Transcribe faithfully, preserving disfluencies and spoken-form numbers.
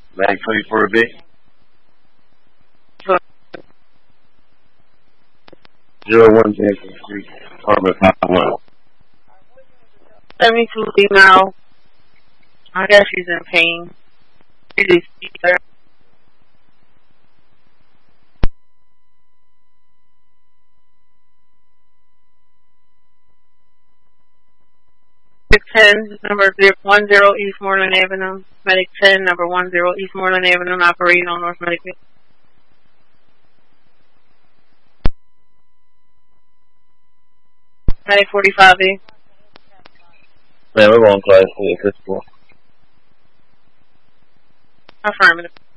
Medic twenty-four B. Zero one Jackson Street, apartment five one. seventy-two female. I guess she's in pain. She's a Medic ten, number one zero East Moreland Avenue. Medic ten, number one zero East Moreland Avenue, operating on North Medic. Medic forty-five B. Man, we're on class four. Affirmative.